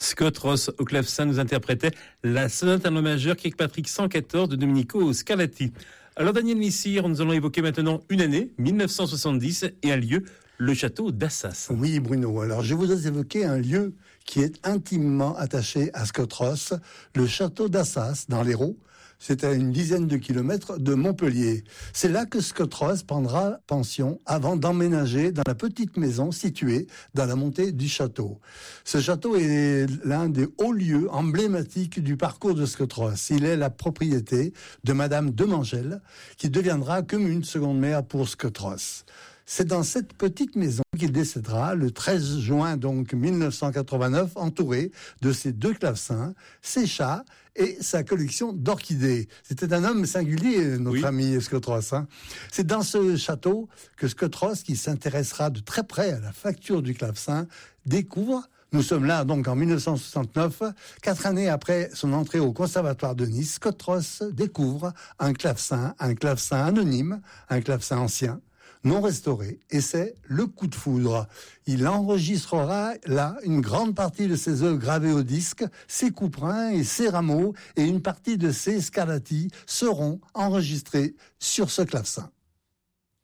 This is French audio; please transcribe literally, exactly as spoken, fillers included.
Scott Ross au clavecin nous interprétait la sonate en la majeure Kirkpatrick cent quatorze de Domenico Scarlatti. Alors Daniel Missire, nous allons évoquer maintenant une année, mille neuf cent soixante-dix, et un lieu, le château d'Assas. Oui Bruno, alors je vous ai évoqué un lieu qui est intimement attaché à Scott Ross, le château d'Assas dans l'Hérault. C'est à une dizaine de kilomètres de Montpellier. C'est là que Scott Ross prendra pension avant d'emménager dans la petite maison située dans la montée du château. Ce château est l'un des hauts lieux emblématiques du parcours de Scott Ross. Il est la propriété de Madame Demangel, qui deviendra comme une seconde mère pour Scott Ross. C'est dans cette petite maison qu'il décédera le treize juin donc mille neuf cent quatre-vingt-neuf, entouré de ses deux clavecins, ses chats et sa collection d'orchidées. C'était un homme singulier, notre oui. ami Scott Ross. Hein. C'est dans ce château que Scott Ross, qui s'intéressera de très près à la facture du clavecin, découvre. Nous sommes là donc en mille neuf cent soixante-neuf, quatre années après son entrée au Conservatoire de Nice. Scott Ross découvre un clavecin, un clavecin anonyme, un clavecin ancien, non restauré, et c'est le coup de foudre. Il enregistrera là une grande partie de ses œuvres gravées au disque, ses couperins et ses rameaux, et une partie de ses Scarlatti seront enregistrés sur ce clavecin.